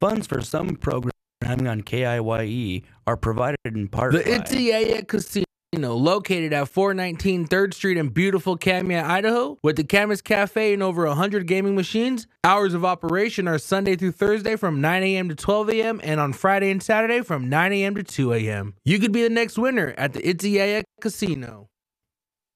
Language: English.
Funds for some programming on KIYE are provided in part The by Itziaia Casino, located at 419 3rd Street in beautiful Kamiah, Idaho, with the Camas Cafe and over 100 gaming machines. Hours of operation are Sunday through Thursday from 9 a.m. to 12 a.m. and on Friday and Saturday from 9 a.m. to 2 a.m. You could be the next winner at the Itziaia Casino.